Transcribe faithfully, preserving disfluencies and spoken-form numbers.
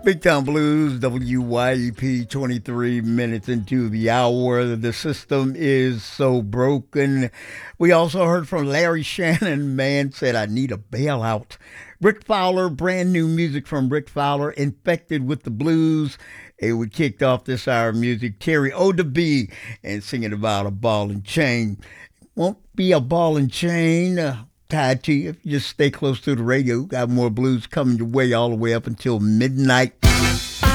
Big Time Blues, W Y E P, twenty-three minutes into the hour. The system is so broken. We also heard from Larry Shannon. Man said, I need a bailout. Rick Fowler, brand new music from Rick Fowler, Infected with the Blues. It would kicked off this hour of music. Terry O'Deby and singing about a ball and chain. Won't be a ball and chain. Uh, tied to you if you just stay close to the radio. Got more blues coming your way all the way up until midnight.